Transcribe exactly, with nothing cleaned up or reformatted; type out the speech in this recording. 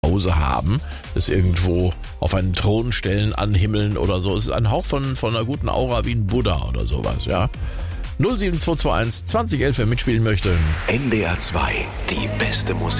Hause haben, es irgendwo auf einen Thron stellen, anhimmeln oder so. Es ist ein Hauch von, von einer guten Aura wie ein Buddha oder sowas, ja. null sieben zwei zwei eins zwanzig elf, wer mitspielen möchte. N D R zwei, die beste Musik.